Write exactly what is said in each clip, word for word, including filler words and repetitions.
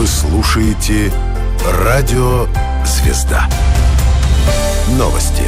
Вы слушаете Радио Звезда. Новости.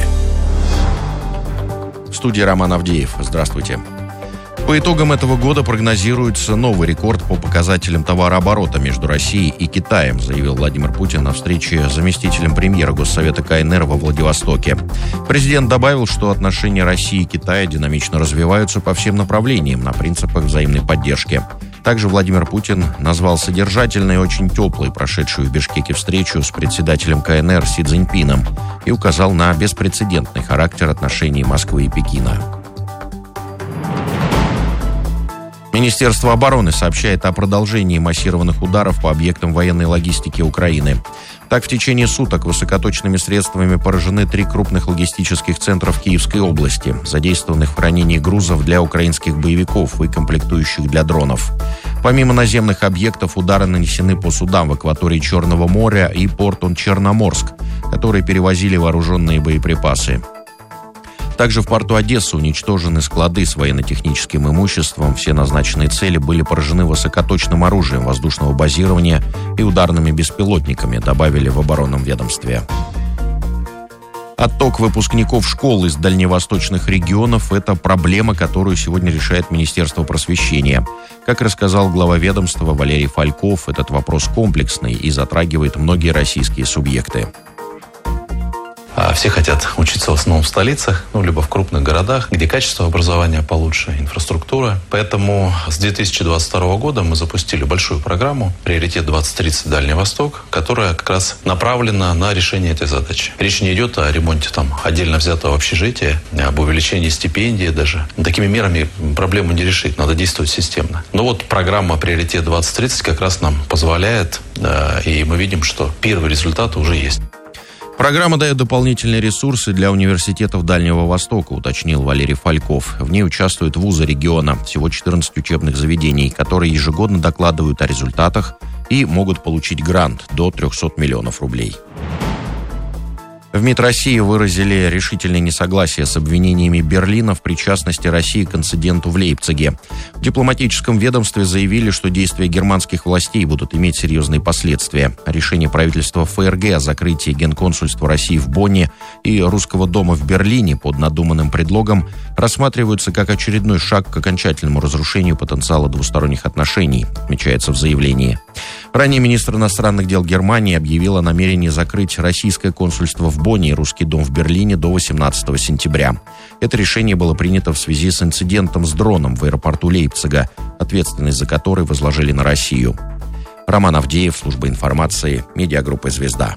В студии Роман Авдеев. Здравствуйте. По итогам этого года прогнозируется новый рекорд по показателям товарооборота между Россией и Китаем, заявил Владимир Путин на встрече с заместителем премьера Госсовета КНР во Владивостоке. Президент добавил, что отношения России и Китая динамично развиваются по всем направлениям на принципах взаимной поддержки. Также Владимир Путин назвал содержательной и очень теплой прошедшую в Бишкеке встречу с председателем КНР Си Цзиньпином и указал на беспрецедентный характер отношений Москвы и Пекина. Министерство обороны сообщает о продолжении массированных ударов по объектам военной логистики Украины. Так, в течение суток высокоточными средствами поражены три крупных логистических центра в Киевской области, задействованных в хранении грузов для украинских боевиков и комплектующих для дронов. Помимо наземных объектов, удары нанесены по судам в акватории Черного моря и порту Черноморск, которые перевозили вооруженные боеприпасы. Также в порту Одессы уничтожены склады с военно-техническим имуществом. Все назначенные цели были поражены высокоточным оружием воздушного базирования и ударными беспилотниками, добавили в оборонном ведомстве. Отток выпускников школ из дальневосточных регионов – это проблема, которую сегодня решает Министерство просвещения. Как рассказал глава ведомства Валерий Фальков, этот вопрос комплексный и затрагивает многие российские субъекты. Все хотят учиться в основном в столицах, ну, либо в крупных городах, где качество образования получше, инфраструктура. Поэтому с две тысячи двадцать второго года мы запустили большую программу «Приоритет двадцать тридцать Дальний Восток», которая как раз направлена на решение этой задачи. Речь не идет о ремонте там отдельно взятого общежития, об увеличении стипендий даже. Такими мерами проблему не решить, надо действовать системно. Но вот программа «Приоритет двадцать тридцать» как раз нам позволяет, да, и мы видим, что первые результаты уже есть. Программа дает дополнительные ресурсы для университетов Дальнего Востока, уточнил Валерий Фальков. В ней участвуют вузы региона, всего четырнадцать учебных заведений, которые ежегодно докладывают о результатах и могут получить грант до триста миллионов рублей. В МИД России выразили решительное несогласие с обвинениями Берлина в причастности России к инциденту в Лейпциге. В дипломатическом ведомстве заявили, что действия германских властей будут иметь серьезные последствия. Решение правительства ФРГ о закрытии генконсульства России в Бонне и Русского дома в Берлине под надуманным предлогом рассматриваются как очередной шаг к окончательному разрушению потенциала двусторонних отношений, отмечается в заявлении. Ранее министр иностранных дел Германии объявил о намерении закрыть российское консульство в Бонне и Русский дом в Берлине до восемнадцатого сентября. Это решение было принято в связи с инцидентом с дроном в аэропорту Лейпцига, ответственность за который возложили на Россию. Роман Авдеев, служба информации, медиагруппа «Звезда».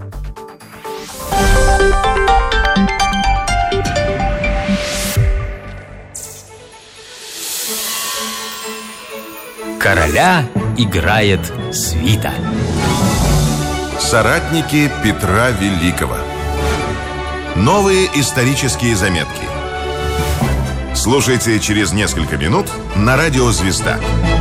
Короля играет свита. Соратники Петра Великого. Новые исторические заметки. Слушайте через несколько минут на Радио Звезда.